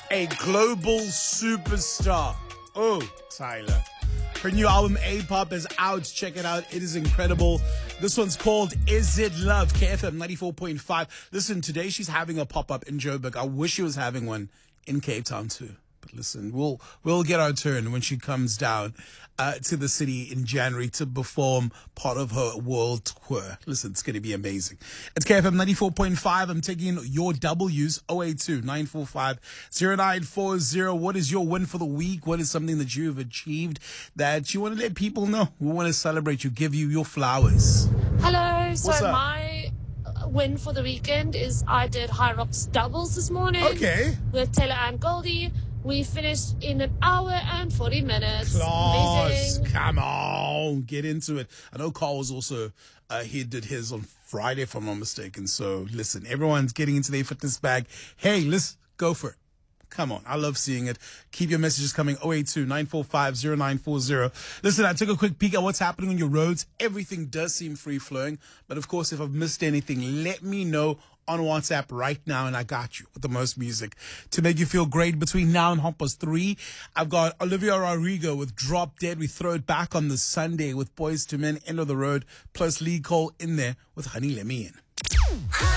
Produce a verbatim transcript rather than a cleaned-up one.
a global superstar. Oh, Tyler. Her new album, A-Pop, is out. Check it out. It is incredible. This one's called Is It Love? K F M ninety-four point five. Listen, today she's having a pop-up in Joburg. I wish she was having one in Cape Town too. But listen, we'll we'll get our turn when she comes down uh, to the city in January to perform part of her world tour. Listen, it's going to be amazing. It's K F M ninety-four point five. I'm taking your W's, oh eight two, nine four five, oh nine four oh. What is your win for the week? What is something that you've achieved that you want to let people know? We want to celebrate you, give you your flowers. Hello. So What's up? my win for the weekend is I did High Rocks doubles this morning. Okay. With Taylor and Goldie. We finished in an hour and forty minutes. Class, Amazing. come on, get into it. I know Carl was also, uh, he did his on Friday, if I'm not mistaken. So listen, everyone's getting into their fitness bag. Hey, let's go for it. Come on. I love seeing it. Keep your messages coming. oh eight two, nine four five, oh nine four oh. Listen, I took a quick peek at what's happening on your roads. Everything does seem free flowing. But of course, if I've missed anything, let me know on WhatsApp right now, and I got you with the most music to make you feel great. Between now and half past three, I've got Olivia Rodrigo with Drop Dead. We throw it back on the Sunday with Boys to Men, End of the Road, plus Lee Cole in there with Honey Let Me In.